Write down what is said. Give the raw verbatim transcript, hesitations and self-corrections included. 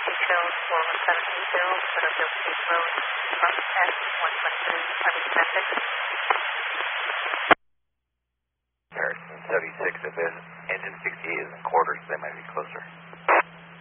Hills, four one seven eight zero, Meadowfield State Road, from S one twenty-three, Harrison Essex. Harrison seventy-six, if the engine sixty-eight is in quarters, they might be closer.